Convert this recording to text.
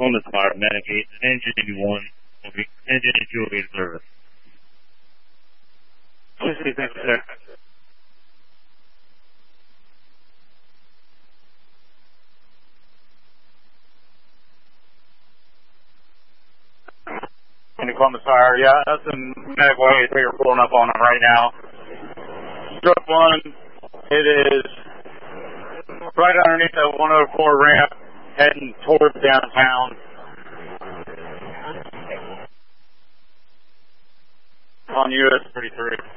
Columbus Fire Medicaid, engine 2 will be in service. Thanks, sir. In the Columbus Fire, yeah, that's the medical aid we are pulling up on them right now. Stroke 1, it is right underneath the 104 ramp, heading towards downtown. On US 33.